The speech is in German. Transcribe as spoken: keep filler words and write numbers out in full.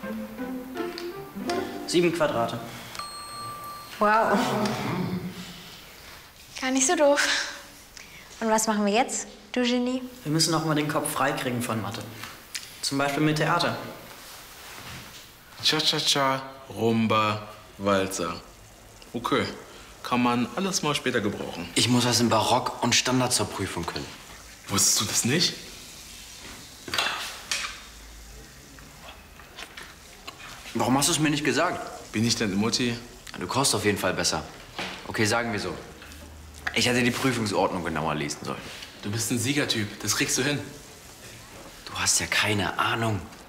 Sieben Quadrate. Wow. Gar nicht so doof. Und was machen wir jetzt, du Genie? Wir müssen noch mal den Kopf freikriegen von Mathe. Zum Beispiel mit Theater. Cha-cha-cha, Rumba, Walzer. Okay, kann man alles mal später gebrauchen. Ich muss was im Barock und Standard zur Prüfung können. Wusstest du das nicht? Warum hast du es mir nicht gesagt? Bin ich denn Mutti? Du kochst auf jeden Fall besser. Okay, sagen wir so. Ich hätte die Prüfungsordnung genauer lesen sollen. Du bist ein Siegertyp, das kriegst du hin. Du hast ja keine Ahnung.